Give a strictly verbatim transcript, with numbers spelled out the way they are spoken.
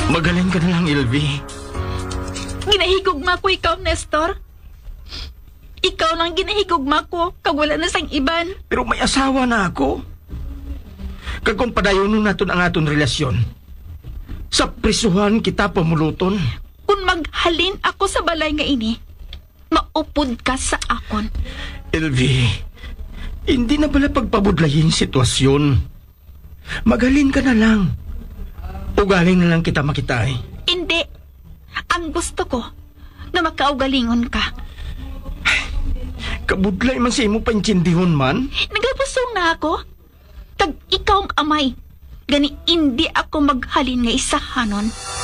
Magaling ka na lang, L V. Ginahigugma ko ikaw, Nestor. Ikaw lang ginahigugma ko, kag wala na sang iban. Pero may asawa na ako. Kag kung padayon nun naton ang aton relasyon, sa prisuhan kita pamuluton. Kung maghalin ako sa balay nga ini, maupod ka sa akon. L V, hindi na pala pagpabudlayin sitwasyon. Magalin ka na lang. Ugaling na lang kita makitay. Hindi. Ang gusto ko, na makaugalingon ka. Kabudlay man sa imo paintindihon man. Nagapusong na ako. Tag ikaw ang amay. Gani hindi ako maghalin nga isahanon.